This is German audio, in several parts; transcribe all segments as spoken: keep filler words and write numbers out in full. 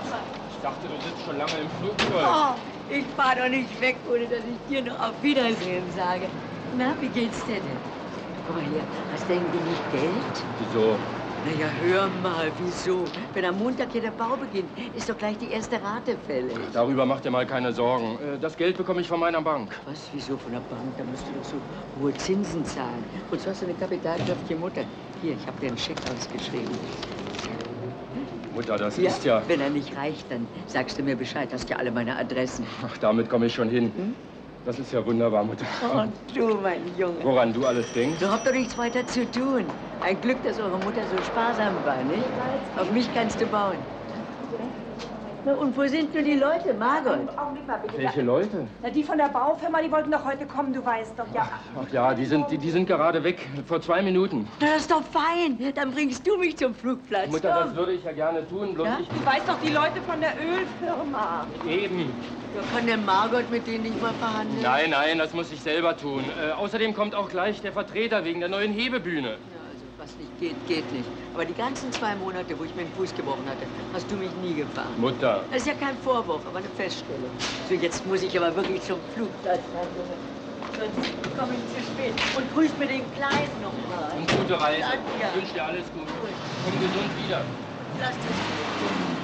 Ich dachte, du sitzt schon lange im Flugzeug. Oh, ich fahr doch nicht weg, ohne dass ich dir noch auf Wiedersehen sage. Na, wie geht's dir denn? Guck mal hier, hast du irgendwie nicht Geld? Wieso? Na ja, hör mal, wieso? Wenn am Montag hier der Bau beginnt, ist doch gleich die erste Rate fällig. Darüber mach dir mal keine Sorgen. Äh, Das Geld bekomme ich von meiner Bank. Was, wieso von der Bank? Da musst du doch so hohe Zinsen zahlen. Wozu hast du eine kapitalkräftige Mutter? Hier, ich habe dir einen Scheck ausgeschrieben. Mutter, das Ja, ist ja... wenn er nicht reicht, dann sagst du mir Bescheid. Hast ja alle meine Adressen. Ach, damit komme ich schon hin. Hm? Das ist ja wunderbar, Mutter. Oh, du, mein Junge. Woran du alles denkst? Du habt doch nichts weiter zu tun. Ein Glück, dass eure Mutter so sparsam war, nicht? Auf mich kannst du bauen. Na, und wo sind nur die Leute, Margot? Augenblick mal, bitte. Welche Leute? Na, die von der Baufirma, die wollten doch heute kommen, du weißt doch, ja. Ach ja, die sind, die, die sind gerade weg. Vor zwei Minuten. Na, das ist doch fein. Dann bringst du mich zum Flugplatz. Mutter, Komm. das würde ich ja gerne tun, bloß Ja? ich... Du weißt doch, die Leute von der Ölfirma. Eben. Da kann der Margot mit denen nicht mal verhandeln. Nein, nein, das muss ich selber tun. Äh, außerdem kommt auch gleich der Vertreter wegen der neuen Hebebühne. Ja, also was nicht geht, geht nicht. Aber die ganzen zwei Monate, wo ich mir den Fuß gebrochen hatte, hast du mich nie gefahren. Mutter. Das ist ja kein Vorwurf, aber eine Feststellung. So, jetzt muss ich aber wirklich zum Flugplatz, mein Junge. Sonst komme ich zu spät. Und grüß mir den Kleinen noch mal. Und gute Reise. Danke. Ich wünsche dir alles Gute. Komm gesund wieder. Lass das.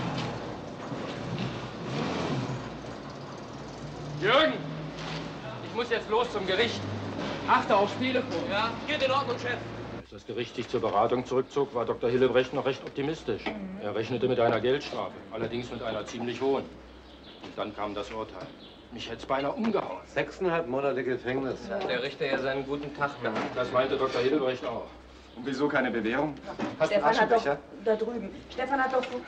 Jürgen! Ich muss jetzt los zum Gericht. Achte aufs Telefon. Ja, geht in Ordnung, Chef. Als das Gericht sich zur Beratung zurückzog, war Doktor Hillebrecht noch recht optimistisch. Er rechnete mit einer Geldstrafe, allerdings mit einer ziemlich hohen. Und dann kam das Urteil. Mich hätte es beinahe umgehauen. Sechseinhalb Monate Gefängnis. Hat der Richter ja seinen guten Tag gehabt. Das meinte Doktor Hillebrecht auch. Und wieso keine Bewährung? Hast du einen Stefan hat doch Aschenbecher? da drüben. Stefan hat doch